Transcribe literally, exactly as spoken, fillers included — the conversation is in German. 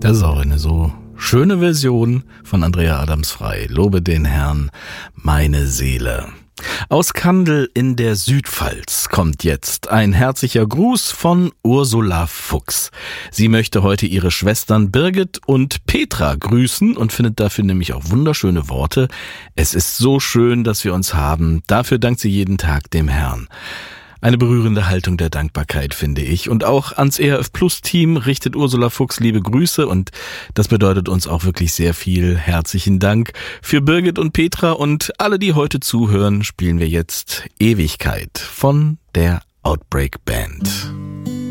Das ist auch eine so schöne Version von Andrea Adams-Frei. Lobe den Herrn, meine Seele. Aus Kandel in der Südpfalz kommt jetzt ein herzlicher Gruß von Ursula Fuchs. Sie möchte heute ihre Schwestern Birgit und Petra grüßen und findet dafür nämlich auch wunderschöne Worte. Es ist so schön, dass wir uns haben. Dafür dankt sie jeden Tag dem Herrn. Eine berührende Haltung der Dankbarkeit, finde ich. Und auch ans E R F Plus Team richtet Ursula Fuchs liebe Grüße und das bedeutet uns auch wirklich sehr viel. Herzlichen Dank. Für Birgit und Petra und alle, die heute zuhören, spielen wir jetzt Ewigkeit von der Outbreak Band.